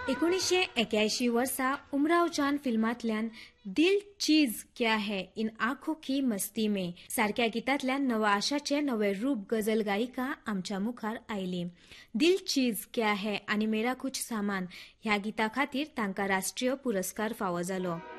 1981 वर्सा उमराव जान फिल्मांतल्यान दिल चीज क्या है इन आंखों की मस्ती में सारख्या गितांतल्यान नव आशाचे नवे रूप गजल गायिका आमच्या मुखार आयली. दिल चीज क्या है आनी मेरा कुछ सामान ह्या गिता खातीर तांकां राष्ट्रीय पुरस्कार फावो जालो.